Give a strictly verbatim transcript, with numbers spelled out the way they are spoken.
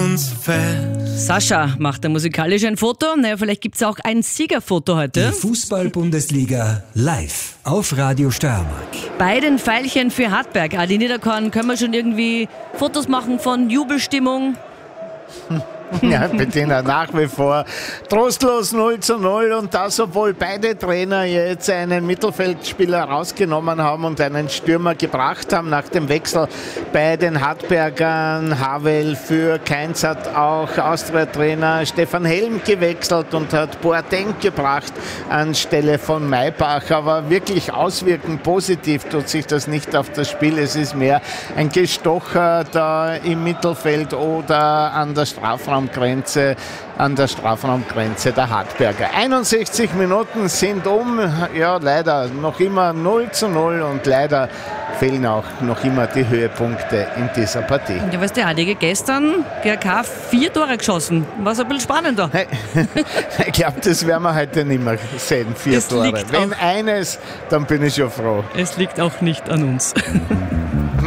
uns fest. Sascha macht da musikalisch ein Foto. Naja, vielleicht gibt es auch ein Siegerfoto heute. Die Fußball-Bundesliga live auf Radio Steiermark. Bei den Veilchen für Hartberg, Adi Niederkorn, können wir schon irgendwie Fotos machen von Jubelstimmung? Ja, Bettina, nach wie vor trostlos null zu null und das, obwohl beide Trainer jetzt einen Mittelfeldspieler rausgenommen haben und einen Stürmer gebracht haben nach dem Wechsel bei den Hartbergern. Havel für Kainz hat auch Austria-Trainer Stefan Helm gewechselt und hat Boateng gebracht anstelle von Maybach, aber wirklich auswirken positiv tut sich das nicht auf das Spiel. Es ist mehr ein Gestocher da im Mittelfeld oder an der Strafraum Grenze, an der Strafraumgrenze der Hartberger. einundsechzig Minuten sind um, ja leider noch immer null zu null und leider fehlen auch noch immer die Höhepunkte in dieser Partie. Ja, weißt du, Adi, gestern G R K vier Tore geschossen. War so ein bisschen spannender. Ich glaube, das werden wir heute nicht mehr sehen, vier Es Tore. liegt Wenn auch- eines, dann bin ich schon froh. Es liegt auch nicht an uns.